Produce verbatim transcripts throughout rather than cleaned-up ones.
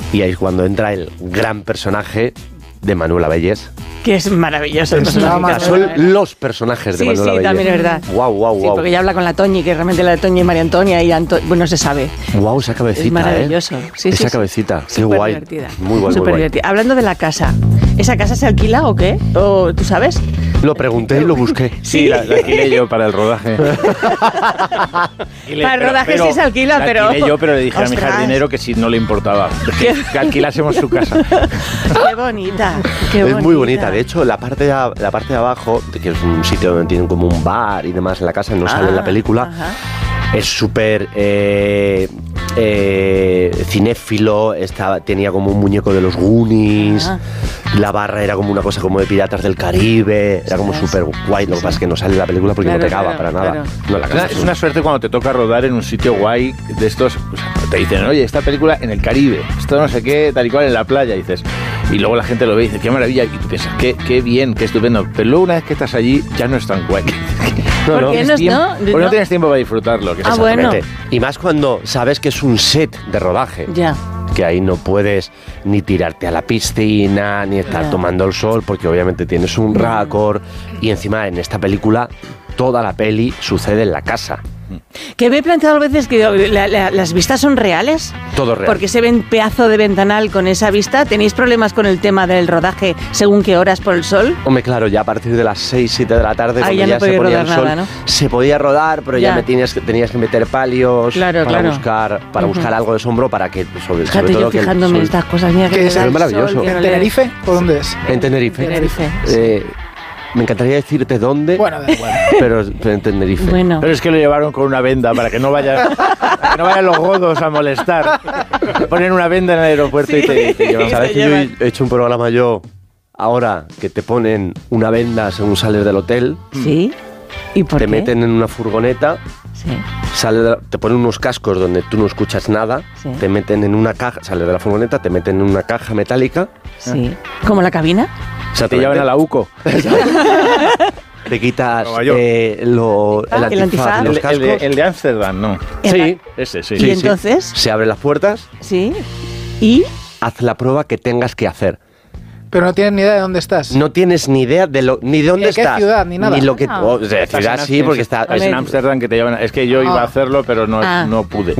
Y ahí es cuando entra el gran personaje de Manuel Abelles. Que es maravilloso el personaje. Son los personajes de sí, Manuel sí, Abelles. Sí, también es verdad. Guau, guau, guau. Sí, porque ya habla con la Toñi, que realmente la Toñi y María Antonia y Anto... bueno, no se sabe. Guau, esa cabecita, es maravilloso. ¿eh? Sí, esa sí, cabecita, sí. qué Súper guay. Divertida. Muy guay, Súper muy guay. divertida. Hablando de la casa, ¿esa casa se alquila o qué? ¿O tú sabes? Lo pregunté y lo busqué. Sí, la, la alquilé yo para el rodaje. Para el rodaje sí se alquila, la pero... alquilé yo, pero le dije Ostras. a mi jardinero que si no le importaba, que, que alquilásemos su casa. Qué bonita, qué bonita. Es muy bonita. De hecho, la parte de, a- la parte de abajo, que es un sitio donde tienen como un bar y demás en la casa, no Ah, sale en la película, ajá. es súper eh, eh, cinéfilo. Estaba, tenía como un muñeco de los Goonies. Ah. La barra era como una cosa como de Piratas del Caribe. Era como Ostras. súper guay. Lo que pasa es que no sale en la película porque Claro, no pegaba claro, para nada. claro. No, la Es una, casa es una suerte cuando te toca rodar en un sitio guay de estos. Pues, te dicen, oye, esta película en el Caribe, esto no sé qué, tal y cual en la playa, y dices. Y luego la gente lo ve y dice, qué maravilla. Y tú piensas, qué, qué bien, qué estupendo. Pero luego una vez que estás allí, ya no es tan guay. No, ¿Por no. qué Es no, tiempo- no, Porque no? no tienes tiempo para disfrutarlo. Que es Ah, exactamente. bueno. Y más cuando sabes que es un set de rodaje. Ya. Que ahí no puedes ni tirarte a la piscina, ni estar Ya. tomando el sol, porque obviamente tienes un récord. Y encima en esta película, toda la peli sucede en la casa. Que me he planteado a veces que la- la- las vistas son reales. Todo real. Porque se ven pedazo de ventanal con esa vista. ¿Tenéis problemas con el tema del rodaje según qué horas por el sol? Hombre, claro, ya a partir de las seis, siete de la tarde, Ahí cuando ya ya, no se podía ponía rodar el sol, nada, ¿no? se podía rodar, pero ya, Ya. me tenías, que- tenías que meter palios Claro, para claro. buscar para Ujú. buscar algo de sombro para que, sobre, Fíjate, sobre todo yo que el fijándome en sol- estas cosas. Mira que ¿Qué me es? da Es el maravilloso. sol, que ¿En no le- Tenerife o dónde es? En Tenerife. Tenerife, sí. Eh, me encantaría decirte dónde, Bueno, da igual. pero, pero en Tenerife. Bueno. Pero es que lo llevaron con una venda para que no vaya, para que no vayan los godos a molestar. Te ponen una venda en el aeropuerto y te, te llevan. ¿Sabes te que yo llevan. he hecho un programa yo ahora que te ponen una venda según sales del hotel, ¿Sí? ¿Y por te qué? meten en una furgoneta, Sí. sale de la- te ponen unos cascos donde tú no escuchas nada, Sí. te meten en una caja, sales de la furgoneta, te meten en una caja metálica, Sí. ¿Como la cabina? o sea, Te llevan a la UCO. te quitas Nueva York. eh, lo, Ah, el el antifaz, antifaz. y los El, cascos. el de, el de Ámsterdam, no. Sí, Ese, sí. ¿Y sí, sí. entonces? Se abren las puertas, Sí. ¿Y? haz la prueba que tengas que hacer. Pero no tienes ni idea de dónde estás. No tienes ni idea de lo, ni de dónde de qué estás. ciudad, ni nada. lo que, Ah. oh, de Estás ciudad en sí, Ámsterdam, porque está... Es en Ámsterdam que te llevan. Es que yo iba Ah. a hacerlo, pero no, Ah. no pude.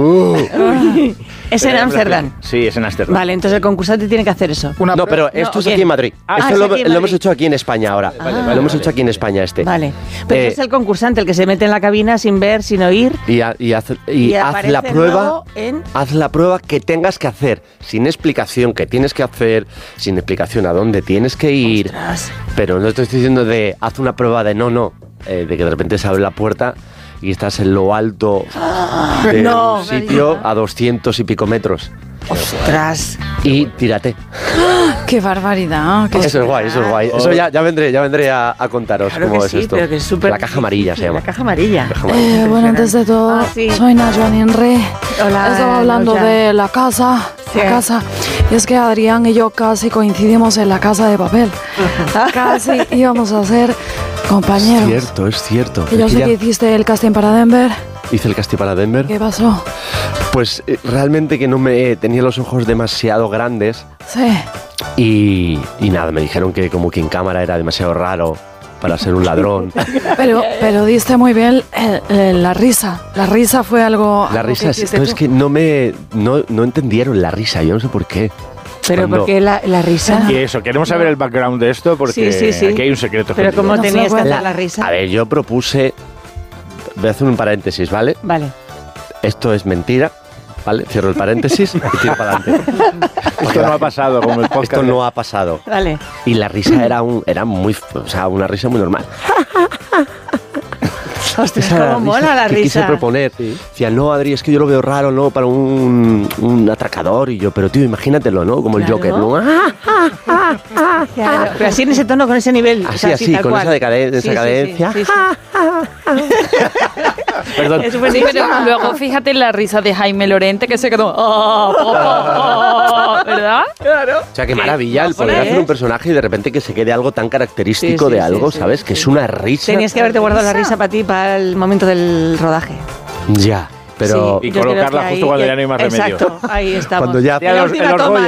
Es en Pero- Ámsterdam. Sí, es en Ámsterdam. Vale, entonces el concursante tiene que hacer eso. Una No, prueba- pero esto No, es ¿o aquí quién? en Madrid. Ah, esto es lo, aquí en lo hemos Madrid. hecho aquí en España ahora. Vale, lo vale, hemos vale. hecho aquí en España este. Vale. Pero Eh, es el concursante, el que se mete en la cabina sin ver, sin oír. Y, ha- y haz, y Y haz la aparece prueba. luego en- Haz la prueba que tengas que hacer, sin explicación que tienes que hacer, sin explicación a dónde tienes que ir. Ostras. Pero no te estoy diciendo de haz una prueba de no, no, eh, de que de repente se abre la puerta y estás en lo alto de no. un sitio a doscientos y pico metros. Ostras. Y tírate. ¡Qué barbaridad! qué Eso es guay, eso es guay. Eso ya, ya vendré, ya vendré a, a contaros Claro cómo que es sí, esto. pero que es súper La caja amarilla se difícil, llama. La caja amarilla. Caja amarilla. Eh, bueno, antes de todo, Ah, sí. soy Najwa Ninre. Hola, Estaba hablando Najwa. de la casa. Sí. La casa. Y es que Adrián y yo casi coincidimos en la casa de papel. Casi íbamos a ser compañeros. Es cierto, es cierto. Y yo Es sé que que ya hiciste el casting para Denver. hice el casting para Denver. ¿Qué pasó? Pues eh, realmente que no me tenía los ojos demasiado grandes Sí. y, y nada, me dijeron que como que en cámara era demasiado raro para ser un ladrón. Pero, pero diste muy bien eh, eh, la risa. La risa fue algo. La algo risa que es, hiciste no, es tú. que no me no, no entendieron la risa, yo no sé por qué. Pero Cuando- ¿por qué la, la risa? Y eso, queremos saber el background de esto porque Sí, sí, sí. aquí hay un secreto. Pero escondido. ¿cómo No tenías fue que hacer buena. la risa? A ver, yo propuse, voy a hacer un paréntesis, ¿vale? Vale. Esto es mentira, ¿vale? Cierro el paréntesis y tiro para adelante. Esto no ha pasado como el podcast. Esto no ha pasado. Vale. Y la risa era un era muy, o sea, una risa muy normal. Ostras, Esa era cómo mola la que quise risa. proponer. Decía, no, Adri, es que yo lo veo raro, ¿no? Para un, un atracador. Y yo, pero tío, imagínatelo, ¿no? Como el Claro. Joker, ¿no? ¡Ah! Claro, pero así en ese tono, con ese nivel. Así, o sea, así, tal con cual. esa decade- Sí, esa sí, cadencia. sí, sí, sí. Perdón. Es súper Sí, pero difícil. luego fíjate la risa de Jaime Lorente que se quedó. "Oh, oh, oh", ¿verdad? Claro. O sea, qué maravilla el poder ¿eh? hacer un personaje y de repente que se quede algo tan característico Sí, sí, de sí, algo, sí, ¿sabes? sí. Que es una risa. Tenías que haberte guardado la risa para ti, para el momento del rodaje. Ya, pero Sí, Y yo creo colocarla que justo ahí- cuando ya no hay más remedio. Exacto, ahí estamos. Cuando ya- En la El última orgullo toma,